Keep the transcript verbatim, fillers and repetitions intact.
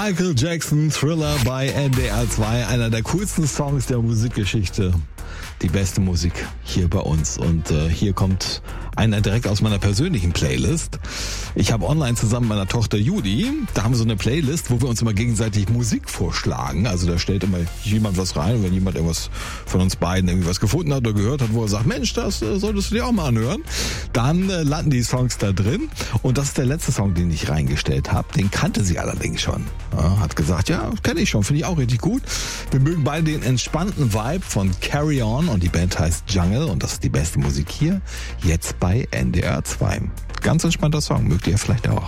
Michael Jackson, Thriller bei N D R zwei, einer der coolsten Songs der Musikgeschichte. Die beste Musik hier bei uns. Und äh, hier kommt einer direkt aus meiner persönlichen Playlist. Ich habe online zusammen mit meiner Tochter Judy, da haben wir so eine Playlist, wo wir uns immer gegenseitig Musik vorschlagen. Also da stellt immer jemand was rein und wenn jemand irgendwas von uns beiden irgendwie was gefunden hat oder gehört hat, wo er sagt, Mensch, das äh, solltest du dir auch mal anhören, dann äh, landen die Songs da drin. Und das ist der letzte Song, den ich reingestellt habe. Den kannte sie allerdings schon. Ja, hat gesagt, ja, kenne ich schon, finde ich auch richtig gut. Wir mögen beide den entspannten Vibe von Carry On und die Band heißt Jungle und das ist die beste Musik hier, jetzt bei N D R zwei. Ganz entspannter Song, mögt ihr vielleicht auch.